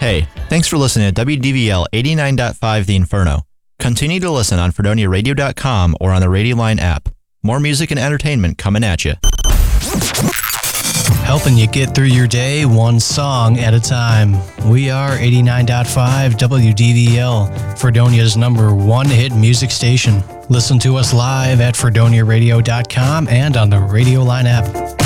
Hey, thanks for listening to WDVL 89.5 The Inferno. Continue to listen on FredoniaRadio.com or on the Radio Line app. More music and entertainment coming at you. Helping you get through your day one song at a time. We are 89.5 WDVL, Fredonia's #1 hit music station. Listen to us live at FredoniaRadio.com and on the Radio Line app.